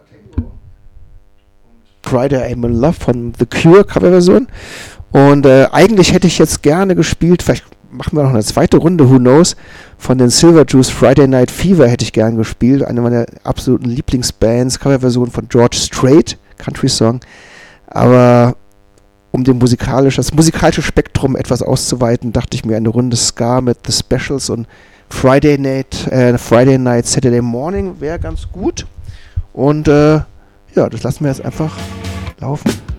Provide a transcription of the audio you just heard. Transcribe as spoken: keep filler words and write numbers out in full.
Friday I'm in Love von The Cure Coverversion. Und äh, eigentlich hätte ich jetzt gerne gespielt, vielleicht machen wir noch eine zweite Runde, who knows, von den Silver Juice Friday Night Fever hätte ich gern gespielt, eine meiner absoluten Lieblingsbands, Coverversion von George Strait, Country Song. Aber um den musikalisch, das musikalische Spektrum etwas auszuweiten, dachte ich mir, eine Runde Ska mit The Specials und Friday Night, äh, Friday Night, Saturday Morning wäre ganz gut. Und äh, ja, das lassen wir jetzt einfach laufen.